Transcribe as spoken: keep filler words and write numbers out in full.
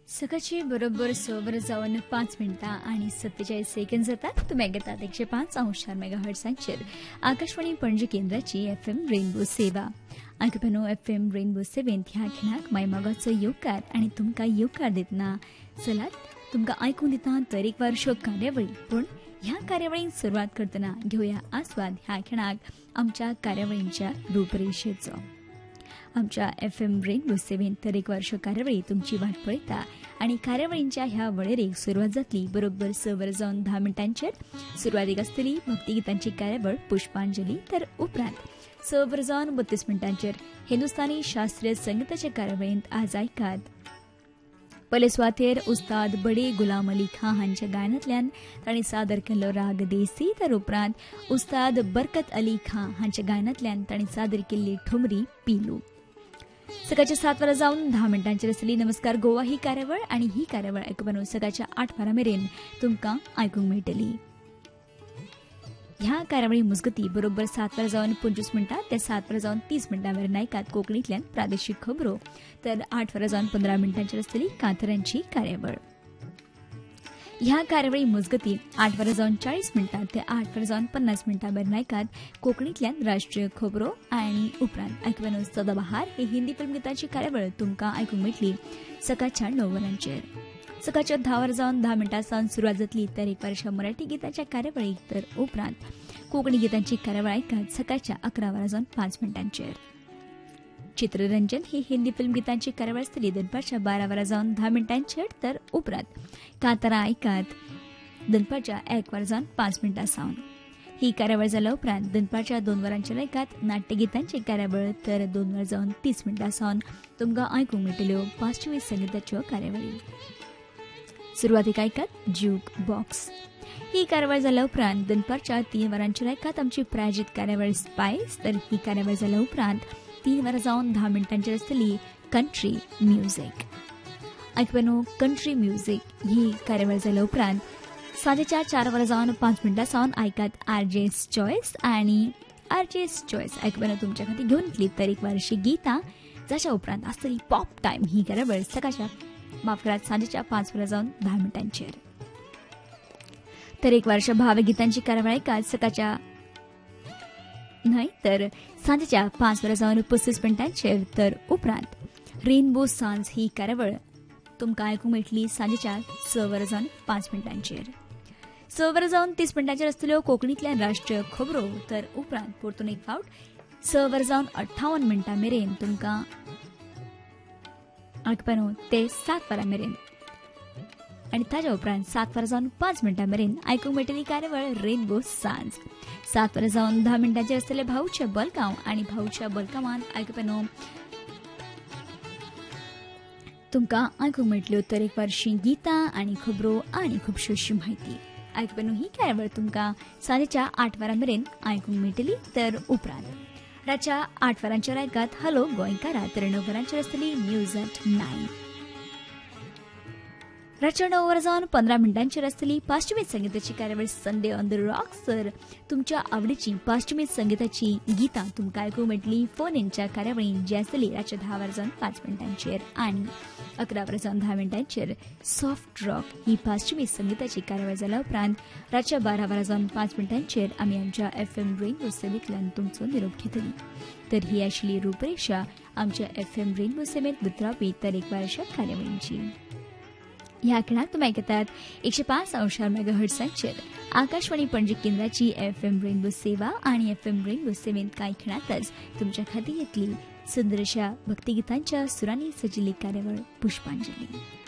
सकाळची बरोबर सवर जाऊन पाच मिनिटां आणि सत्तेचाळीस सेकंद जातात. तुम्ही ऐकतात एकशे पाच अंशार मेगाहर्ट्झांचेर आकाशवाणी पणजी केंद्राची एफ एम रेनबो सेवा. आयकपनो एफ एम रेनबो सेवेंत ह्या खिणाक मायमागाचो येवकार आणि तुमकां येवकार दितना चलात तुमकां आयकून दिता तरेकवार शो कार्यावळी. पूण ह्या कार्यावळींक सुरवात करतना घेवया आस्वाद ह्या खिणाक आमच्या कार्यावळींच्या रूपरेषेचो. आमच्या एफ एम रेनबो सेवेन तरेकवार शो कार्यावळी तुमची वाट पळयता आणि कार्यावळींच्या ह्या वळेरेक सुरवात जातली बरोबर स वर जावन धा मिनटांचेर. सुरवातीक आसतली भक्तिगितांची कार्यावळ पुष्पांजली. तर उपरांत स वर जावन बत्तीस मिनटांचेर हिंदुस्थानी शास्त्रीय संगीताच्या कार्यावळींत आज आयकात पयले सुवातेर उस्ताद बडे गुलाम अली खान हांच्या गायनांतल्यान तांणी सादर केल्लो राग देसी. तर उपरांत उस्ताद बरकत अली खान हांच्या गायनांतल्यान तांणी सादर केल्ली ठुमरी पीलू. सकाळच्या सात वरां जावन धा मिनटांचेर आसली नमस्कार गोवा ही कार्यावळ आणि ही कार्यावळ आयकून सकाळच्या आठ वरां मेरेन तुमकां आयकूंक मेळटली. ह्या कार्यावळी मुजगती बरोबर सात वरां जावन पंचवीस मिनटां ते सात वरां जावन तीस मिनटां मेरेन आयकात कोंकणींतल्यान प्रादेशीक खबरो. तर आठ वरां जावन पंदरा मिनटांचेर आसतली कांतरांची कार्यावळ. ह्या कार्यावळी मुजगती आठ वरां जावन चाळीस मिनटां ते आठ वरां जावन पन्नास मिनटां मेरेन आयकात कोंकणींतल्यान राष्ट्रीय खबरो. आणि उपरांत आयकून सदाबहार ही हिंदी फिल्म गितांची कार्यावळ तुमकां आयकूंक मेळटली सकाळच्या णव वरांचेर. सकाळच्या धा वरां जावन धा मिनटां सावन सुरवात जातली तरेकवारच्या मराठी गितांच्या कार्यावळीक. तर उपरांत कोंकणी गितांची कार्यावळ आयकात सकाळच्या अकरा वरां जावन पांच मिनटांचेर. चित्ररंजन ही हिंदी फिल्म गितांची कार्यावळ आसतली दनपारच्या बारा वरां जावन धा मिनटांचेर. तर उपरांत कांतारां आयकात दनपारच्या एक वरां जावन पांच मिनटां सावन. ही कार्यावळ जाल्या उपरांत दनपारच्या दोन वरांचेर आयकात नाट्यगितांची कार्यावळ. तर दोन वरां जावन तीस मिनटां सावन तुमकां आयकूंक मेळटल्यो पाश्चिमी संगीताच्यो कार्यावळी. सुरवातीक आयकात ज्यूक बॉक्स. ही कार्यावळ जाल्या उपरांत दनपारच्या तीन वरांचेर आयकात आमची प्रायोजीत कार्यावळ स्पायस. तर ही कार्यावळ जाल्या उपरांत तीन वरां जावन धा मिनटांचेर आसतली कंट्री म्युझिक. आयकून कंट्री म्युझिक ही कार्यावळ जाल्या उपरांत सांजेच्या चार वरां जावन पांच मिनटां सावन आयकात आरजेस चॉयस. आणि आरजेस चॉयस आयकून तुमच्या खातीर घेवन येतली तरेकवारशी गितां. जाच्या उपरांत आसतली पॉप टायम ही कार्यावळ सकाळच्या माफ करात सांजेच्या पांच वरां जावन धा मिनटांचेर. तरेकवारच्या भाव गितांची कार्यावळ आयकात सकाळच्या न्हय तर सांजेच्या पांच वरां जावन पस्तीस मिनटांचेर. तर उपरांत रेनबो सांज ही कार्यावळ तुमकां आयकूंक मेळटली सांजेच्या स वरां जावन पांच मिनटांचेर. स वरां जावन तीस मिनटांचेर आसतल्यो कोंकणींतल्यान राष्ट्रीय खबरो. तर उपरांत परतून एक फावट स वरां जावन अठ्ठावन मिनटां मेरेन तुमकां आयकपानो ते सात वरां मेरेन. आणि ताच्या उपरांत सात वरां जावन पांच मिनटां मेरेन आयकूंक मेळटली कार्यावळ रेनबो सांज. सात वरां जावन धा मिनटांचेर आसतले भाऊच्या बलगांव. आणि भाऊच्या बलगांवांत आयकपानो तुमकां आयकूंक मेळटल्यो तरेकवारशीं गितां आणि खबरो आणि खुबश्योशी म्हायती. आयकपानो ही कार्यावळ तुमकां सांजेच्या आठ वरां मेरेन आयकूंक मेळटली. तर उपरांत रातच्या आठ वरांचेर आयकात हॅलो गोंयकारा. तर णव वरांचेर आसतली न्यूज एट नायन. रातच्या णव वरां जावन पंदरा मिनटांचेर आसतली पाश्चिमी संगीताची कार्यावळ संडे ऑन द रॉक्स. तर तुमच्या आवडीची पाश्चिमी संगीताची गितां तुमकां आयकूंक मेळटली फोन इनच्या कार्यावळीन जी आसतली रातच्या धा वरां जावन पांच मिनटांचेर. आणि अकरा वरां जावन धा मिनटांचेर सॉफ्ट रॉक ही पाश्चिमी संगीताची कार्यावळ जाल्या उपरांत रातच्या बारा वरां जावन पांच मिनटांचेर आमी आमच्या एफ एम रेनबो सेवेंतल्यान तुमचो निरोप घेतली. तर ही आशिल्ली रूपरेषा आमच्या एफ एम रेनबो सेवेंत वितरावपी तरेकवारच्या कार्यावळींची. ह्या खिणाक तुमी आयकतात एकशे पांच अंशार मेगाहर्ट्झांचेर आकाशवाणी पणजी केंद्राची एफ एम रेनबो सेवा. आणि एफ एम रेनबो सेवेंत कांय खिणातच तुमच्या खातीर येतली सुंदरशा भक्तिगितांच्या सुरांनी सजिल्ली कार्यावळ पुष्पांजली.